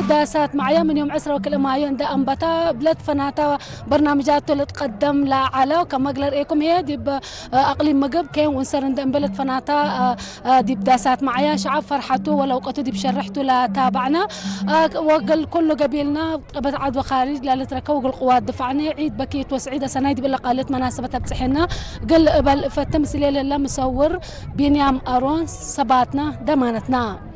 داسات معايا من يوم 10 وكل ما يندا أنبتا بلاد فناتا برنامجات اللي تقدم لا على وكما قلر إيكم هي دي بأقليم مقب كين ونسرن دم بلاد فناتا دي بداسات معايا شعب فرحته ولو قتو دي بشرحته لا تابعنا وقل كله قبيلنا بعد وخارج لا لتركوا القوات دفعنا عيد بكيت وسعيدة سنايد بالله قالت مناسبة بتحنا قل التمثيلية لله مصور بنيام أرون سباتنا دمانتنا